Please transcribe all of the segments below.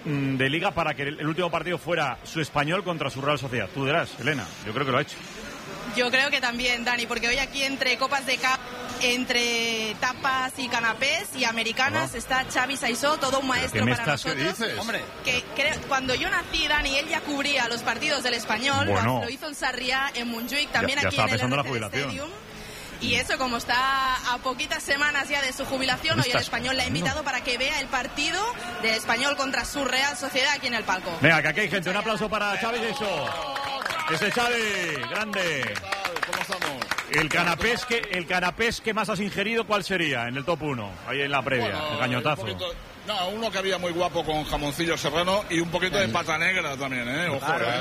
de Liga para que el último partido fuera su Español contra su Real Sociedad. Tú dirás, Elena, yo creo que lo ha hecho. Yo creo que también, Dani, porque hoy aquí entre copas de cap, entre tapas y canapés y americanas está Xavi Saissó, todo un maestro para nosotros. ¿Qué dices? Hombre, cuando yo nací, Dani, él ya cubría los partidos del Español, lo hizo en Sarriá, en Montjuïc, también aquí en el RC Stadium. Y eso, como está a poquitas semanas ya de su jubilación, hoy el Español le ha invitado para que vea el partido del Español contra su Real Sociedad aquí en el palco. Venga, que aquí hay gente. Un aplauso para Xavi Saissó. Ese Xavi, grande. ¿Cómo estamos? El canapés que más has ingerido, ¿cuál sería en el top 1? Ahí en la previa, el gañotazo. Uno que había muy guapo con jamoncillo serrano y un poquito de pata negra también, Ojo,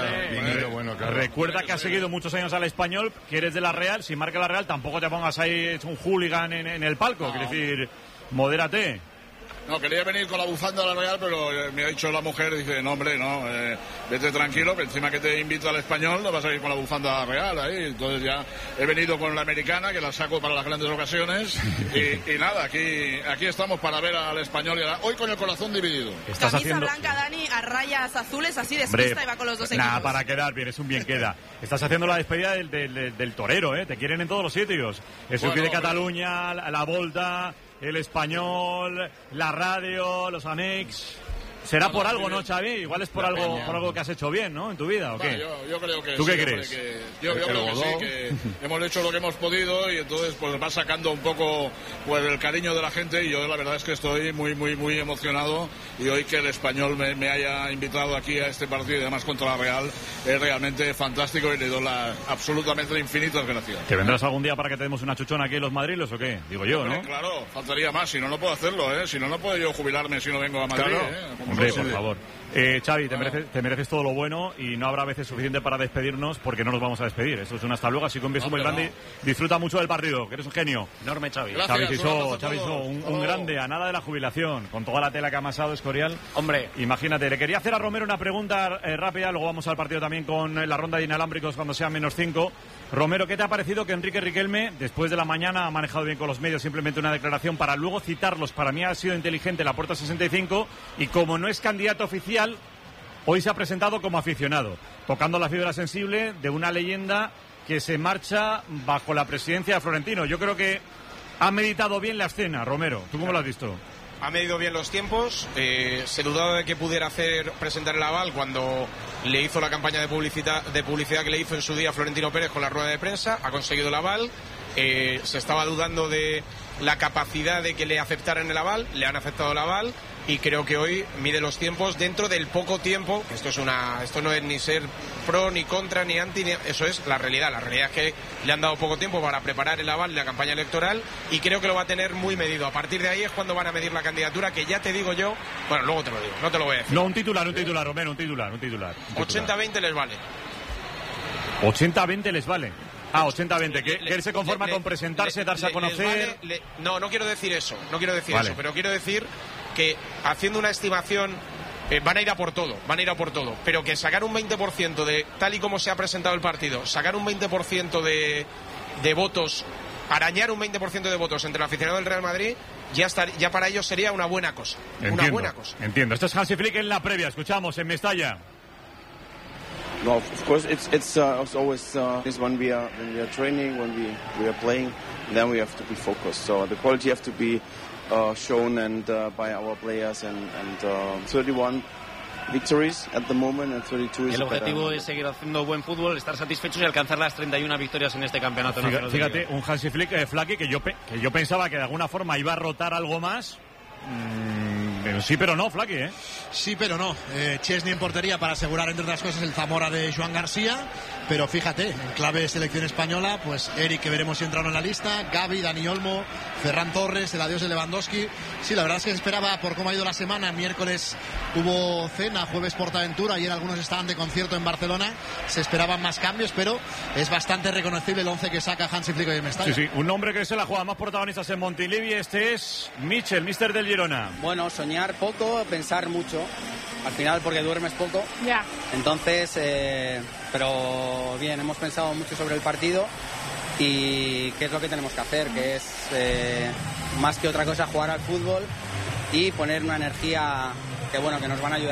claro. Recuerda que has seguido muchos años al Español, que eres de la Real. Si marca la Real, tampoco te pongas ahí un hooligan en el palco. Quiero decir, modérate. No, quería venir con la bufanda de la Real, pero me ha dicho la mujer, dice, no, hombre, no, vete tranquilo, que encima que te invito al Español, no vas a ir con la bufanda Real ahí. Entonces ya he venido con la americana, que la saco para las grandes ocasiones, y nada, aquí estamos para ver al Español, hoy con el corazón dividido. Camisa blanca, Dani, a rayas azules, así despista, y va con los dos equipos. Nada, para quedar bien, es un bien queda. Estás haciendo la despedida del torero, te quieren en todos los sitios. El Circuit de Cataluña, la Volta, el Español, la radio, los Anex. Será por algo, ¿no, Xavi? Igual es por algo que has hecho bien, ¿no? En tu vida, ¿o qué? Yo creo que ¿Tú sí. qué crees? Yo creo que sí, que hemos hecho lo que hemos podido y entonces pues va sacando un poco pues el cariño de la gente, y yo la verdad es que estoy muy, muy, muy emocionado, y hoy que el Español me haya invitado aquí a este partido y además contra la Real es realmente fantástico, y le doy absolutamente infinitas gracias. ¿Te vendrás algún día para que te demos una chuchona aquí en los madriles o qué? Digo yo, ¿no? Claro, faltaría más, si no puedo hacerlo, si no puedo yo jubilarme si no vengo a Madrid, Claro. Hombre, por favor. Xavi, te mereces todo lo bueno, y no habrá veces suficiente para despedirnos, porque no nos vamos a despedir. Eso es un hasta luego, así que un beso muy grande. Disfruta mucho del partido, que eres un genio. Enorme, Xavi. Xavi Saissó, un grande, a nada de la jubilación, con toda la tela que ha amasado Escorial. Hombre, imagínate, le quería hacer a Romero una pregunta rápida, luego vamos al partido también con la ronda de inalámbricos cuando sea -5. Romero, ¿qué te ha parecido que Enrique Riquelme, después de la mañana, ha manejado bien con los medios, simplemente una declaración para luego citarlos? Para mí ha sido inteligente la puerta 65, y como no es candidato oficial, hoy se ha presentado como aficionado, tocando la fibra sensible de una leyenda que se marcha bajo la presidencia de Florentino. Yo creo que ha meditado bien la escena, Romero. ¿Tú cómo lo has visto? Ha medido bien los tiempos, se dudaba de que pudiera presentar el aval cuando le hizo la campaña de publicidad que le hizo en su día Florentino Pérez con la rueda de prensa. Ha conseguido el aval, se estaba dudando de la capacidad de que le aceptaran el aval, le han aceptado el aval, y creo que hoy mide los tiempos dentro del poco tiempo. Esto no es ni ser pro, ni contra, ni anti, eso es la realidad. La realidad es que le han dado poco tiempo para preparar el aval de la campaña electoral, y creo que lo va a tener muy medido. A partir de ahí es cuando van a medir la candidatura, que ya te digo yo, bueno, luego te lo digo, no te lo voy a decir. No, un titular, Romero, un titular. 80-20 les vale. 80-20 les vale. 80-20, que él se conforma con presentarse, darse a conocer. No quiero decir eso, pero quiero decir que haciendo una estimación van a ir a por todo, pero que sacar un 20% de, tal y como se ha presentado el partido, sacar un 20% de votos, arañar un 20% de votos entre el aficionado del Real Madrid, ya para ellos sería una buena cosa. Entiendo. Esto es Hansi Flick en la previa, escuchamos en Mestalla. No, of course, it's always when we are training, when we are playing, then we have to be focused. So the quality have to be shown and by our players, and 31 victories at the moment and 32 is el objetivo es seguir haciendo buen fútbol, estar satisfechos y alcanzar las 31 victorias en este campeonato nacional. Fíjate, un Hansi Flick, Flaky, que yo pensaba que de alguna forma iba a rotar algo más. Sí, pero no, Flaky, ¿eh? Sí, pero no. Chesney en portería para asegurar, entre otras cosas, el Zamora de Joan García. Pero fíjate, en clave selección española, pues Eric, que veremos si entra o no en la lista, Gavi, Dani Olmo, Ferran Torres, el adiós de Lewandowski. Sí, la verdad es que se esperaba, por cómo ha ido la semana. Miércoles hubo cena, jueves Portaventura, ayer algunos estaban de concierto en Barcelona. Se esperaban más cambios, pero es bastante reconocible el 11 que saca Hansi Flick hoy en Mestalla. Sí, un hombre que se la juega, más protagonistas en Montilivi. Este es Michel, míster del Girona. Bueno, soñar poco, pensar mucho. Al final, porque duermes poco. Ya. Entonces, pero bien, hemos pensado mucho sobre el partido y qué es lo que tenemos que hacer, que es más que otra cosa jugar al fútbol y poner una energía que nos van a ayudar.